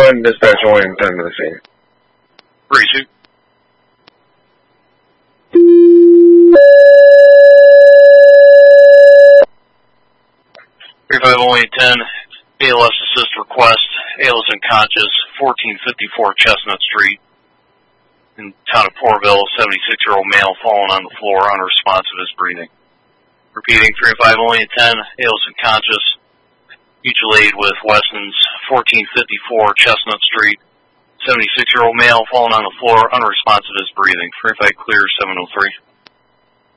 1, dispatch 1, 10 to the scene. Appreciate it. 350810, ALS assist request, ALS unconscious, 1454 Chestnut Street, in town of Porterville, 76-year-old male fallen on the floor, unresponsive is breathing. Repeating, 350810, ALS unconscious, mutual aid with Weston's, 1454 Chestnut Street, 76-year-old male fallen on the floor, unresponsive is breathing. 35 clear, 703.